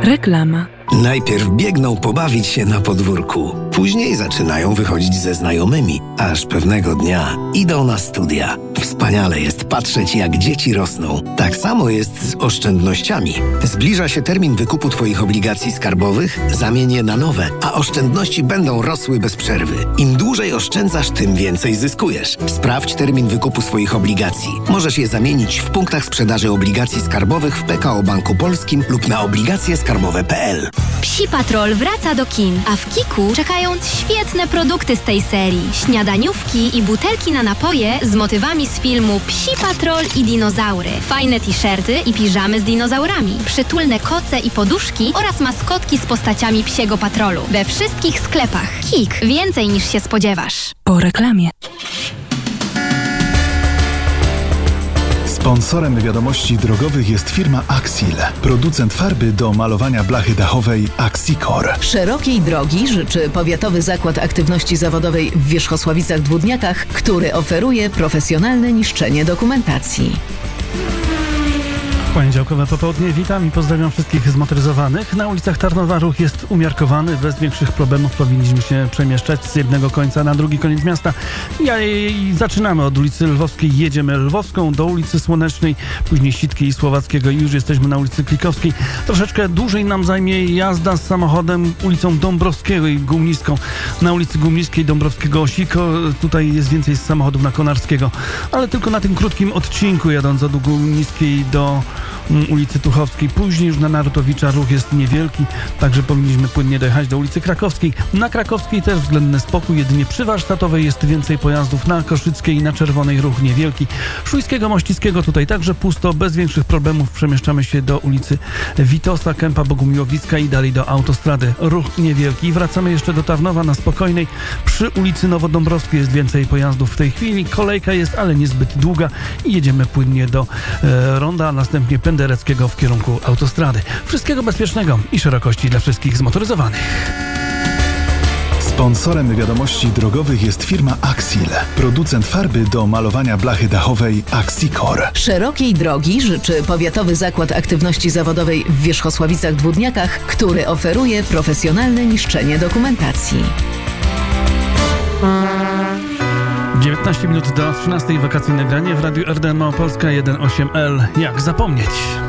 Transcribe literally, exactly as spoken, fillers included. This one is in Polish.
Reklama. Najpierw biegną pobawić się na podwórku, później zaczynają wychodzić ze znajomymi, aż pewnego dnia idą na studia. Wspaniale jest patrzeć, jak dzieci rosną. Tak samo jest z oszczędnościami. Zbliża się termin wykupu Twoich obligacji skarbowych, zamień je na nowe, a oszczędności będą rosły bez przerwy. Im dłużej oszczędzasz, tym więcej zyskujesz. Sprawdź termin wykupu swoich obligacji. Możesz je zamienić w punktach sprzedaży obligacji skarbowych w P K O Banku Polskim lub na obligacje skarbowe kropka p l. Psi Patrol wraca do kin, a w Kiku czekają świetne produkty z tej serii. Śniadaniówki i butelki na napoje z motywami z filmu Psi Patrol i dinozaury. Fajne t-shirty i piżamy z dinozaurami. Przytulne koce i poduszki oraz maskotki z postaciami Psiego Patrolu. We wszystkich sklepach. Kik. Więcej niż się spodziewasz. Po reklamie. Sponsorem wiadomości drogowych jest firma Axil, producent farby do malowania blachy dachowej Axicor. Szerokiej drogi życzy Powiatowy Zakład Aktywności Zawodowej w Wierzchosławicach-Dwódniakach, który oferuje profesjonalne niszczenie dokumentacji. Poniedziałkowe popołudnie, witam i pozdrawiam wszystkich zmotoryzowanych. Na ulicach Tarnowa ruch jest umiarkowany, bez większych problemów powinniśmy się przemieszczać z jednego końca na drugi koniec miasta. Ja, i zaczynamy od ulicy Lwowskiej, jedziemy Lwowską do ulicy Słonecznej, później Sitki i Słowackiego i już jesteśmy na ulicy Klikowskiej. Troszeczkę dłużej nam zajmie jazda z samochodem ulicą Dąbrowskiego i Gumniską. Na ulicy Gumniskiej, Dąbrowskiego, Osiko, tutaj jest więcej samochodów na Konarskiego, ale tylko na tym krótkim odcinku, jadąc od Gumniskiej do ulicy Tuchowskiej. Później już na Narutowicza ruch jest niewielki, także powinniśmy płynnie dojechać do ulicy Krakowskiej. Na Krakowskiej też względny spokój, jedynie przy Warsztatowej jest więcej pojazdów. Na Koszyckiej i na Czerwonej ruch niewielki. Szujskiego, Mościckiego tutaj także pusto, bez większych problemów przemieszczamy się do ulicy Witosa, Kępa, Bogumiłowicka i dalej do autostrady. Ruch niewielki. Wracamy jeszcze do Tarnowa na Spokojnej. Przy ulicy Nowodąbrowskiej jest więcej pojazdów w tej chwili. Kolejka jest, ale niezbyt długa i jedziemy płynnie do e, ronda, a następnie Pendereckiego w kierunku autostrady. Wszystkiego bezpiecznego i szerokości dla wszystkich zmotoryzowanych. Sponsorem wiadomości drogowych jest firma Axil, producent farby do malowania blachy dachowej Axicor. Szerokiej drogi życzy Powiatowy Zakład Aktywności Zawodowej w Wierzchosławicach-Dwódniakach, który oferuje profesjonalne niszczenie dokumentacji. dziewiętnaście minut do trzynastej, wakacyjne granie w Radiu R D N Małopolska jeden osiem L. Jak zapomnieć?